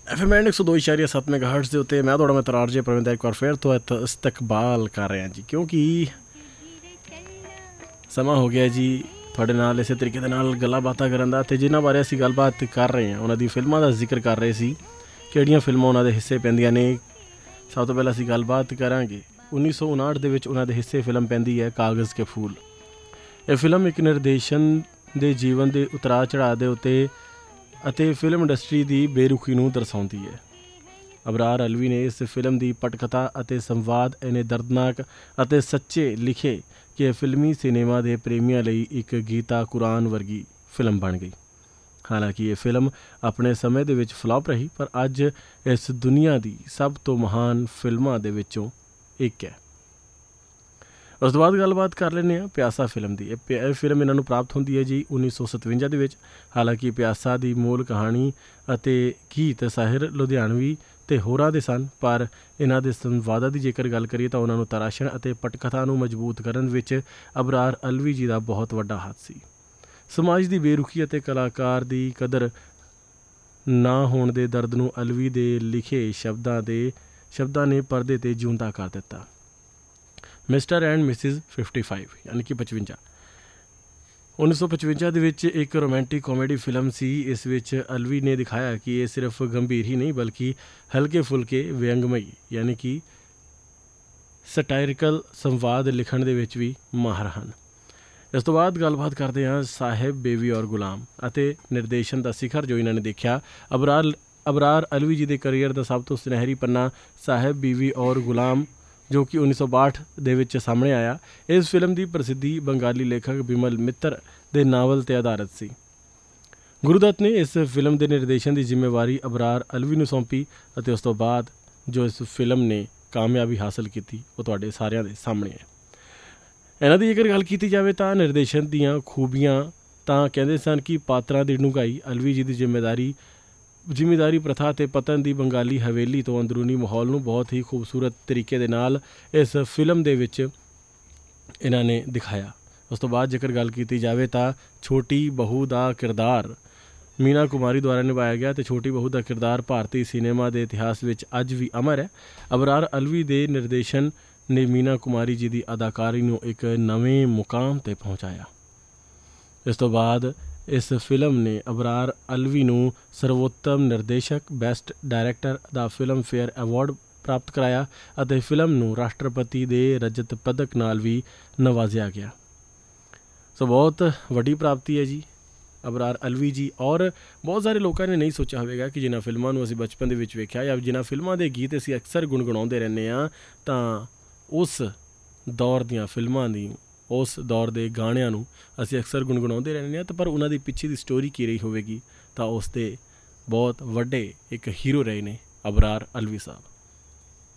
FM 102.7 ਮੈਗਾਹਰਟਜ਼ ਦੇ ਉੱਤੇ ਮੈਂ ਤੁਹਾਡਾ ਮਿੱਤਰ ਆਰਜੇ ਪ੍ਰਵਿੰਦਰ ਇੱਕ ਵਾਰ ਫਿਰ ਤੋਂ ਇਸਤਕਬਾਲ ਕਰ ਰਿਹਾ ਜੀ, ਕਿਉਂਕਿ ਸਮਾਂ ਹੋ ਗਿਆ ਜੀ ਤੁਹਾਡੇ ਨਾਲ ਇਸੇ ਤਰੀਕੇ ਦੇ ਨਾਲ ਗੱਲਾਂ ਬਾਤਾਂ ਕਰਨ ਦਾ, ਅਤੇ ਜਿਨ੍ਹਾਂ ਬਾਰੇ ਅਸੀਂ ਗੱਲਬਾਤ ਕਰ ਰਹੇ ਹਾਂ ਉਹਨਾਂ ਦੀ ਫਿਲਮਾਂ ਦਾ ਜ਼ਿਕਰ ਕਰ ਰਹੇ ਸੀ, ਕਿਹੜੀਆਂ ਫਿਲਮਾਂ ਉਹਨਾਂ ਦੇ ਹਿੱਸੇ ਪੈਂਦੀਆਂ ਨੇ। ਸਭ ਤੋਂ ਪਹਿਲਾਂ ਅਸੀਂ ਗੱਲਬਾਤ ਕਰਾਂਗੇ 1959 ਦੇ ਵਿੱਚ ਉਹਨਾਂ ਦੇ ਹਿੱਸੇ ਫਿਲਮ ਪੈਂਦੀ ਹੈ ਕਾਗਜ਼ ਕੇ ਫੂਲ। ਇਹ ਫਿਲਮ ਇੱਕ ਨਿਰਦੇਸ਼ਨ ਦੇ ਜੀਵਨ ਦੇ ਉਤਰਾਅ ਚੜ੍ਹਾਅ ਦੇ ਉੱਤੇ ਅਤੇ ਫਿਲਮ ਇੰਡਸਟਰੀ ਦੀ ਬੇਰੁਖੀ ਨੂੰ ਦਰਸਾਉਂਦੀ ਹੈ। ਅਬਰਾਰ ਅਲਵੀ ਨੇ ਇਸ ਫਿਲਮ ਦੀ ਪਟਕਥਾ ਅਤੇ ਸੰਵਾਦ ਇੰਨੇ ਦਰਦਨਾਕ ਅਤੇ ਸੱਚੇ ਲਿਖੇ ਕਿ ਇਹ ਫਿਲਮੀ ਸਿਨੇਮਾ ਦੇ ਪ੍ਰੇਮੀਆਂ ਲਈ ਇੱਕ ਗੀਤਾ ਕੁਰਾਨ ਵਰਗੀ ਫਿਲਮ ਬਣ ਗਈ। ਹਾਲਾਂਕਿ ਇਹ ਫਿਲਮ ਆਪਣੇ ਸਮੇਂ ਦੇ ਵਿੱਚ ਫਲॉप ਰਹੀ, ਪਰ ਅੱਜ ਇਸ ਦੁਨੀਆ ਦੀ ਸਭ ਤੋਂ ਮਹਾਨ ਫਿਲਮਾਂ ਦੇ ਵਿੱਚੋਂ ਇੱਕ ਹੈ। ਉਸ ਤੋਂ ਬਾਅਦ ਗੱਲਬਾਤ ਕਰ ਲੈਂਦੇ ਹਾਂ ਪਿਆਸਾ ਫਿਲਮ ਦੀ। ਇਹ ਫਿਲਮ ਇਹਨਾਂ ਨੂੰ ਪ੍ਰਾਪਤ ਹੁੰਦੀ ਹੈ ਜੀ 1957 ਦੇ ਵਿੱਚ। ਹਾਲਾਂਕਿ ਪਿਆਸਾ ਦੀ ਮੂਲ ਕਹਾਣੀ ਅਤੇ ਗੀਤ ਸਾਹਿਰ ਲੁਧਿਆਣਵੀ ਅਤੇ ਹੋਰਾਂ ਦੇ ਸਨ, ਪਰ ਇਹਨਾਂ ਦੇ ਸੰਵਾਦਾਂ ਦੀ ਜੇਕਰ ਗੱਲ ਕਰੀਏ ਤਾਂ ਉਹਨਾਂ ਨੂੰ ਤਰਾਸ਼ਣ ਅਤੇ ਪਟਕਥਾ ਨੂੰ ਮਜ਼ਬੂਤ ਕਰਨ ਵਿੱਚ ਅਬਰਾਰ ਅਲਵੀ ਜੀ ਦਾ ਬਹੁਤ ਵੱਡਾ ਹੱਥ ਸੀ। ਸਮਾਜ ਦੀ ਬੇਰੁਖੀ ਅਤੇ ਕਲਾਕਾਰ ਦੀ ਕਦਰ ਨਾ ਹੋਣ ਦੇ ਦਰਦ ਨੂੰ ਅਲਵੀ ਦੇ ਲਿਖੇ ਸ਼ਬਦਾਂ ਨੇ ਪਰਦੇ 'ਤੇ ਜਿਉਂਦਾ ਕਰ ਦਿੱਤਾ। ਮਿਸਟਰ ਐਂਡ ਮਿਸਿਜ਼ 55 ਯਾਨੀ ਕਿ 55 1955 ਦੇ ਵਿੱਚ ਇੱਕ ਰੋਮਾਂਟਿਕ ਕਾਮੇਡੀ ਫਿਲਮ ਸੀ। ਇਸ ਵਿੱਚ ਅਲਵੀ ਨੇ ਦਿਖਾਇਆ ਕਿ ਇਹ ਸਿਰਫ ਗੰਭੀਰ ਹੀ ਨਹੀਂ ਬਲਕਿ ਹਲਕੇ ਫੁਲਕੇ ਵਿਅੰਗਮਈ ਯਾਨੀ ਕਿ ਸਟਾਇਰਿਕਲ ਸੰਵਾਦ ਲਿਖਣ ਦੇ ਵਿੱਚ ਵੀ ਮਾਹਰ ਹਨ। ਇਸ ਤੋਂ ਬਾਅਦ ਗੱਲਬਾਤ ਕਰਦੇ ਹਾਂ ਸਾਹਿਬ ਬੇਬੀ ਔਰ ਗੁਲਾਮ ਅਤੇ ਨਿਰਦੇਸ਼ਨ ਦਾ ਸਿਖਰ ਜੋ ਇਹਨਾਂ ਨੇ ਦੇਖਿਆ। ਅਬਰਾਰ ਅਲਵੀ ਜੀ ਦੇ ਕਰੀਅਰ ਦਾ ਸਭ ਤੋਂ ਸੁਨਹਿਰੀ ਪੰਨਾ ਸਾਹਿਬ ਬੀਵੀ ਔਰ ਗੁਲਾਮ ਜੋ ਕਿ 1962 ਦੇ ਵਿੱਚ ਸਾਹਮਣੇ ਆਇਆ। ਇਸ ਫਿਲਮ ਦੀ ਪ੍ਰਸਿੱਧੀ ਬੰਗਾਲੀ ਲੇਖਕ ਬਿਮਲ ਮਿੱਤਰ ਦੇ ਨਾਵਲ 'ਤੇ ਆਧਾਰਿਤ ਸੀ। ਗੁਰੂਦੱਤ ਨੇ ਇਸ ਫਿਲਮ ਦੇ ਨਿਰਦੇਸ਼ਨ ਦੀ ਜ਼ਿੰਮੇਵਾਰੀ ਅਬਰਾਰ ਅਲਵੀ ਨੂੰ ਸੌਂਪੀ ਅਤੇ ਉਸ ਤੋਂ ਬਾਅਦ ਜੋ ਇਸ ਫਿਲਮ ਨੇ ਕਾਮਯਾਬੀ ਹਾਸਲ ਕੀਤੀ ਉਹ ਤੁਹਾਡੇ ਸਾਰਿਆਂ ਦੇ ਸਾਹਮਣੇ ਹੈ। ਇਹਨਾਂ ਦੀ ਜੇਕਰ ਗੱਲ ਕੀਤੀ ਜਾਵੇ ਤਾਂ ਨਿਰਦੇਸ਼ਨ ਦੀਆਂ ਖੂਬੀਆਂ ਤਾਂ ਕਹਿੰਦੇ ਸਨ ਕਿ ਪਾਤਰਾਂ ਦੀ ਡੂੰਘਾਈ, ਅਲਵੀ ਜੀ ਦੀ ਜ਼ਿੰਮੇਦਾਰੀ ਪ੍ਰਥਾ ਅਤੇ ਪਤਨ ਦੀ ਬੰਗਾਲੀ ਹਵੇਲੀ ਤੋਂ ਅੰਦਰੂਨੀ ਮਾਹੌਲ ਨੂੰ ਬਹੁਤ ਹੀ ਖੂਬਸੂਰਤ ਤਰੀਕੇ ਦੇ ਨਾਲ ਇਸ ਫਿਲਮ ਦੇ ਵਿੱਚ ਇਹਨਾਂ ਨੇ ਦਿਖਾਇਆ। ਉਸ ਤੋਂ ਬਾਅਦ ਜੇਕਰ ਗੱਲ ਕੀਤੀ ਜਾਵੇ ਤਾਂ ਛੋਟੀ ਬਹੂ ਦਾ ਕਿਰਦਾਰ ਮੀਨਾ ਕੁਮਾਰੀ ਦੁਆਰਾ ਨਿਭਾਇਆ ਗਿਆ ਅਤੇ ਛੋਟੀ ਬਹੂ ਦਾ ਕਿਰਦਾਰ ਭਾਰਤੀ ਸਿਨੇਮਾ ਦੇ ਇਤਿਹਾਸ ਵਿੱਚ ਅੱਜ ਵੀ ਅਮਰ ਹੈ। ਅਬਰਾਰ ਅਲਵੀ ਦੇ ਨਿਰਦੇਸ਼ਨ ਨੇ ਮੀਨਾ ਕੁਮਾਰੀ ਜੀ ਦੀ ਅਦਾਕਾਰੀ ਨੂੰ ਇੱਕ ਨਵੇਂ ਮੁਕਾਮ 'ਤੇ ਪਹੁੰਚਾਇਆ। ਇਸ ਤੋਂ ਬਾਅਦ ਇਸ ਫਿਲਮ ਨੇ ਅਬਰਾਰ ਅਲਵੀ ਨੂੰ ਸਰਵੋਤਮ ਨਿਰਦੇਸ਼ਕ ਬੈਸਟ ਡਾਇਰੈਕਟਰ ਦਾ ਫਿਲਮਫੇਅਰ ਅਵਾਰਡ ਪ੍ਰਾਪਤ ਕਰਾਇਆ ਅਤੇ ਫਿਲਮ ਨੂੰ ਰਾਸ਼ਟਰਪਤੀ ਦੇ ਰਜਤ ਪਦਕ ਨਾਲ ਵੀ ਨਵਾਜ਼ਿਆ ਗਿਆ। ਸੋ ਬਹੁਤ ਵੱਡੀ ਪ੍ਰਾਪਤੀ ਹੈ ਜੀ ਅਬਰਾਰ ਅਲਵੀ ਜੀ। ਔਰ ਬਹੁਤ ਸਾਰੇ ਲੋਕਾਂ ਨੇ ਨਹੀਂ ਸੋਚਿਆ ਹੋਵੇਗਾ ਕਿ ਜਿਨ੍ਹਾਂ ਫਿਲਮਾਂ ਨੂੰ ਅਸੀਂ ਬਚਪਨ ਦੇ ਵਿੱਚ ਵੇਖਿਆ ਜਾਂ ਜਿਨ੍ਹਾਂ ਫਿਲਮਾਂ ਦੇ ਗੀਤ ਅਸੀਂ ਅਕਸਰ ਗੁਣਗੁਣਾਉਂਦੇ ਰਹਿੰਦੇ ਹਾਂ ਤਾਂ ਉਸ ਦੌਰ ਦੀਆਂ ਫਿਲਮਾਂ ਦੀ ਉਸ ਦੌਰ ਦੇ ਗਾਣਿਆਂ ਨੂੰ ਅਸੀਂ ਅਕਸਰ ਗੁਣਗੁਣਾਉਂਦੇ ਰਹਿੰਦੇ ਹਾਂ, ਤਾਂ ਪਰ ਉਹਨਾਂ ਦੀ ਪਿੱਛੇ ਦੀ ਸਟੋਰੀ ਕੀ ਰਹੀ ਹੋਵੇਗੀ ਤਾਂ ਉਸ ਦੇ ਬਹੁਤ ਵੱਡੇ ਇੱਕ ਹੀਰੋ ਰਹੇ ਨੇ ਅਬਰਾਰ ਅਲਵੀ ਸਾਹਿਬ।